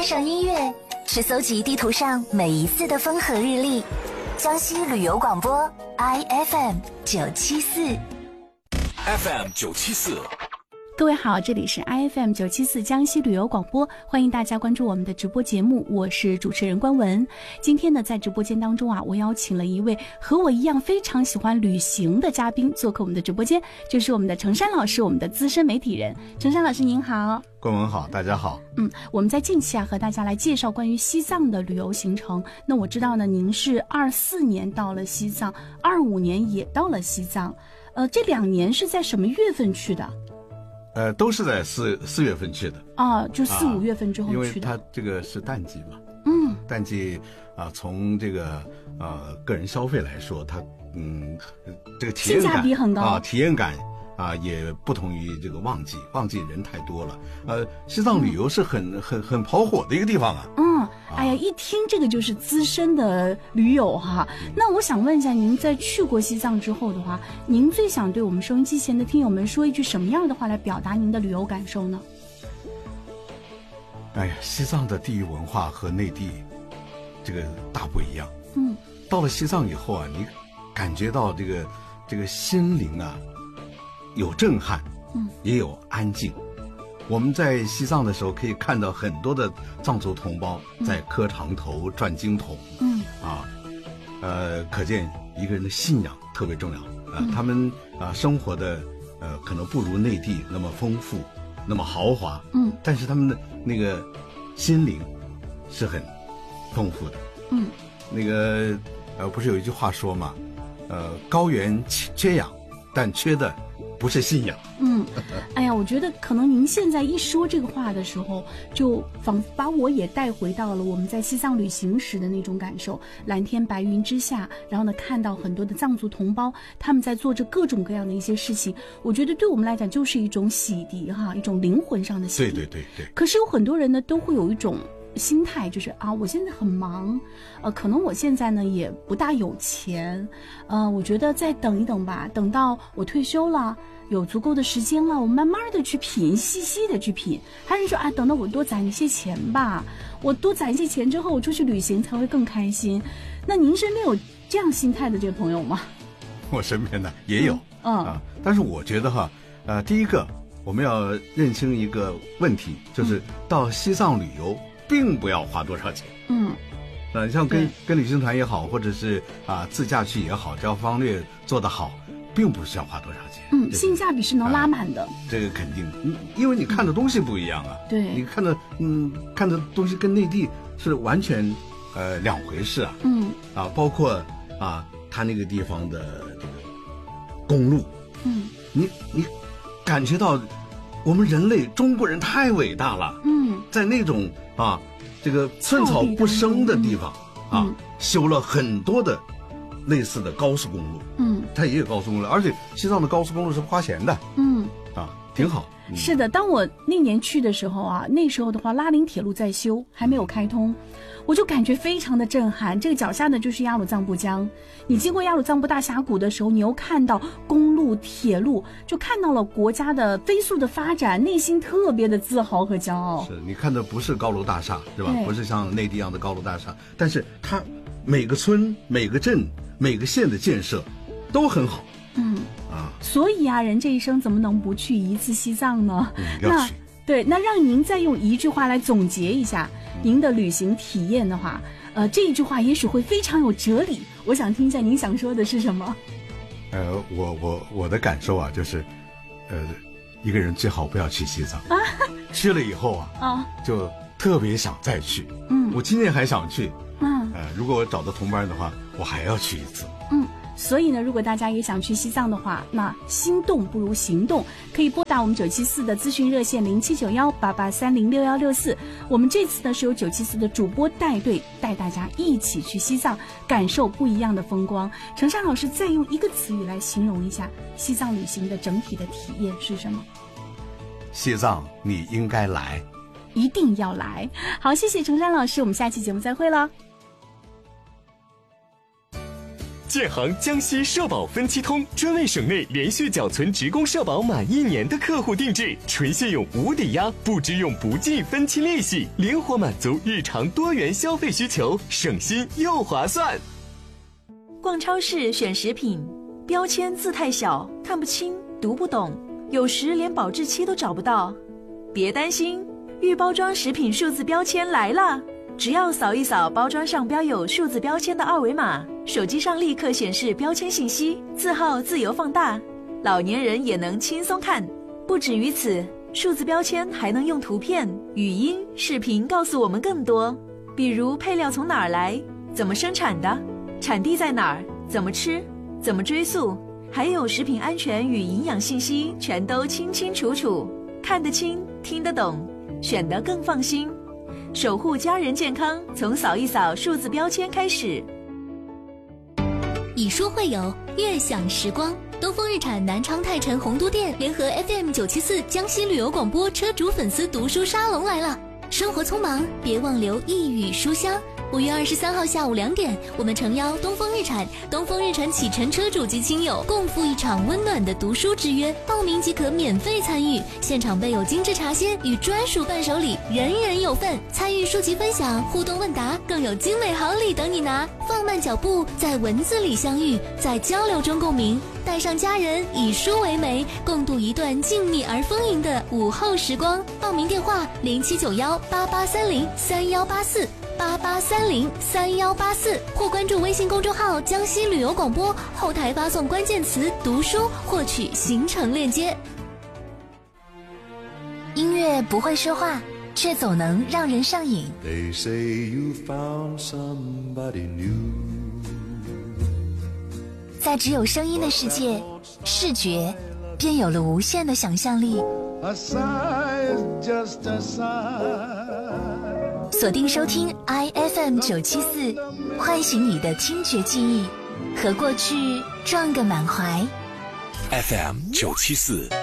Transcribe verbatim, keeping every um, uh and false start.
上音乐，是搜集地图上每一次的风和日丽。江西旅游广播 I F M 九七四 F M 九七四。 各位好，这里是 I F M 九七四江西旅游广播，欢迎大家关注我们的直播节目，我是主持人关文。今天呢，在直播间当中啊，我邀请了一位和我一样非常喜欢旅行的嘉宾做客我们的直播间，就是我们的程山老师，我们的资深媒体人。程山老师您好。 关文好，大家好。 嗯，我们在近期啊和大家来介绍关于西藏的旅游行程。那我知道呢，您是二四年到了西藏，二五年也到了西藏，呃，这两年是在什么月份去的？ 呃，都是在四四月份去的啊，就四五月份之后去的。 因为它这个是淡季嘛， 嗯， 淡季啊、呃，从这个呃个人消费来说，它嗯这个体验感性价比很高啊，体验感啊也不同于这个旺季，旺季人太多了。呃，西藏旅游是很、嗯、很很跑火的一个地方啊。 嗯，哎呀，一听这个就是资深的驴友哈。那我想问一下，您在去过西藏之后的话，您最想对我们收音机前的听友们说一句什么样的话来表达您的旅游感受呢？ 哎呀，西藏的地域文化和内地这个大不一样。 嗯， 到了西藏以后啊，你感觉到这个这个心灵啊有震撼， 嗯， 也有安静。我们在西藏的时候可以看到很多的藏族同胞在磕长头、转经筒， 嗯啊，呃，可见一个人的信仰特别重要啊、呃。 嗯、 他们啊、呃、生活的呃可能不如内地那么丰富，那么豪华， 嗯， 但是他们的那个心灵是很丰富的， 嗯， 那个呃不是有一句话说嘛，呃，高原缺氧，但缺的不是信仰。 嗯，哎呀，我觉得可能您现在一说这个话的时候，就仿佛把我也带回到了我们在西藏旅行时的那种感受。蓝天白云之下，然后呢，看到很多的藏族同胞，他们在做着各种各样的一些事情。我觉得对我们来讲就是一种洗涤哈，一种灵魂上的洗涤。 对对对对。 可是有很多人呢，都会有一种心态，就是啊，我现在很忙，呃，可能我现在呢也不大有钱，呃，我觉得再等一等吧，等到我退休了，有足够的时间了，我慢慢的去品，细细的去品。还是说啊，等到我多攒一些钱吧，我多攒一些钱之后，我出去旅行才会更开心。那您身边有这样心态的这个朋友吗？ 我身边呢也有， 嗯， 嗯啊，但是我觉得哈，呃，第一个我们要认清一个问题，就是到西藏旅游并不要花多少钱。 嗯， 呃，像跟跟旅行团也好，或者是啊、呃、自驾去也好，只要方略做得好，并不是要花多少钱。 嗯，性价比是能拉满的。 啊、这个肯定，因为你看的东西不一样啊。 对， 你看的嗯看的东西跟内地是完全呃两回事啊。 嗯， 啊，包括啊他那个地方的这个公路， 嗯， 你你感觉到我们人类中国人太伟大了。 嗯， 在那种啊这个寸草不生的地方、嗯、啊、嗯、修了很多的类似的高速公路。 嗯， 它也有高速公路，而且西藏的高速公路是不花钱的。 嗯， 啊，挺好。嗯、 是的，当我那年去的时候啊，那时候的话拉林铁路在修，还没有开通，我就感觉非常的震撼。这个脚下的就是雅鲁藏布江，你经过雅鲁藏布大峡谷的时候，你又看到公路、铁路，就看到了国家的飞速的发展，内心特别的自豪和骄傲。 是你看的不是高楼大厦，是吧？不是像内地一样的高楼大厦，但是它每个村、每个镇、每个县的建设都很好。 嗯啊， 所以啊，人这一生怎么能不去一次西藏呢？ 嗯、要去。 对，那让您再用一句话来总结一下您的旅行体验的话，呃，这一句话也许会非常有哲理。我想听一下您想说的是什么？ 呃，我我我的感受啊，就是，呃，一个人最好不要去西藏，啊、去了以后啊， 啊， 就特别想再去。 嗯， 我今年还想去。 嗯， 呃，如果我找到同伴的话，我还要去一次。 嗯。所以呢，如果大家也想去西藏的话，那心动不如行动，可以拨打我们九七四的咨询热线零七九幺八八三零六幺六四。我们这次呢是由九七四的主播带队，带大家一起去西藏，感受不一样的风光。程山老师再用一个词语来形容一下西藏旅行的整体的体验是什么？ 西藏你应该来， 一定要来。好，谢谢程山老师，我们下期节目再会了。 建行江西社保分期通专为省内连续缴存职工社保满一年的客户定制，纯信用无抵押，不支用不计分期利息，灵活满足日常多元消费需求，省心又划算。 逛超市选食品，标签字太小，看不清，读不懂，有时连保质期都找不到。别担心，预包装食品数字标签来了！只要扫一扫包装上标有数字标签的二维码，手机上立刻显示标签信息，字号自由放大，老年人也能轻松看。不止于此，数字标签还能用图片、语音、视频告诉我们更多，比如配料从哪儿来，怎么生产的，产地在哪儿，怎么吃，怎么追溯，还有食品安全与营养信息，全都清清楚楚，看得清，听得懂，选得更放心。守护家人健康，从扫一扫数字标签开始。 以书会友，悦享时光。东风日产南昌泰城洪都店联合 F M 九七四江西旅游广播车主粉丝读书沙龙来了。生活匆忙，别忘留一语书香。五月二十三号下午两点，我们诚邀东风日产、东风日产启辰车主及亲友共赴一场温暖的读书之约，报名即可免费参与，现场备有精致茶歇与专属伴手礼，人人有份。参与书籍分享、互动问答，更有精美好礼等你拿。放慢脚步，在文字里相遇，在交流中共鸣，带上家人，以书为媒，共度一段静谧而丰盈的午后时光。报名电话零七九幺八八三零三幺八四。八八三零三幺八四，或关注微信公众号江西旅游广播，后台发送关键词读书获取行程链接。 音乐不会说话，却总能让人上瘾。 They say you found somebody new。 在只有声音的世界，视觉便有了无限的想象力。 A sigh is just a sigh。 锁定收听 I F M 九七四，唤醒你的听觉记忆，和过去撞个满怀。 F M 九七四。